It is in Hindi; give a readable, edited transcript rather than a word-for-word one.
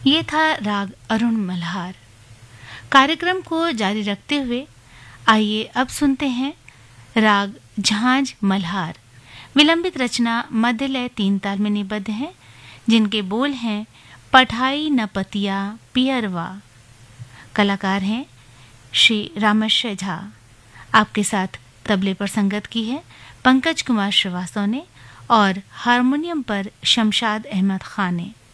ये था राग अरुण मल्हार। कार्यक्रम को जारी रखते हुए आइए अब सुनते हैं राग झांझ मल्हार। विलंबित रचना मध्य लय 3 ताल में निबद्ध है, जिनके बोल हैं पढ़ाई न पतिया पियरवा। कलाकार हैं श्री रामश्य झा। आपके साथ तबले पर संगत की है पंकज कुमार श्रीवास्तव ने और हारमोनियम पर शमशाद अहमद खान ने।